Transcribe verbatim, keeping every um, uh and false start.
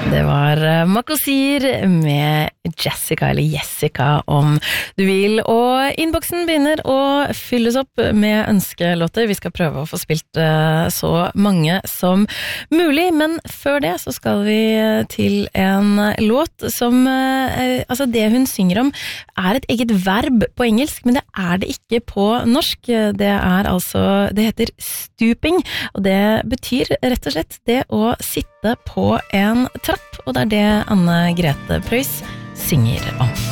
Det var Makosir med Jessica, eller Jessica om du vil, og innboksen begynner å fylles opp med ønskelåter. Vi skal prøve å få spilt uh, så mange som mulig, men før det så skal vi til en låt som, uh, altså det hun synger om er et eget verb på engelsk, men det er det ikke på norsk. Det er altså, det heter stooping, og det betyr rett og slett det å sitte på en trapp, og det er det Anne Grete Preus synger om.